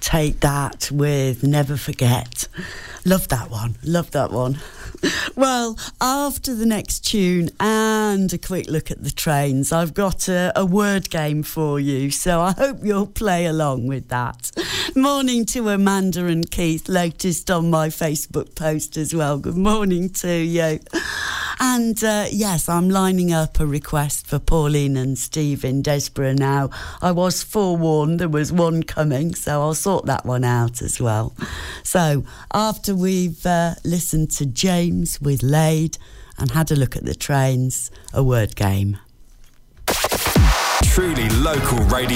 Take That with Never Forget. Love that one. Well, after the next tune and a quick look at the trains, I've got a word game for you, so I hope you'll play along with that. Morning to Amanda and Keith, latest on my Facebook post as well. Good morning to you. And yes, I'm lining up a request for Pauline and Steve in Desborough now. I was forewarned there was one coming, so I'll sort that one out as well. So after we've listened to James with Laid and had a look at the trains, a word game. Truly local radio.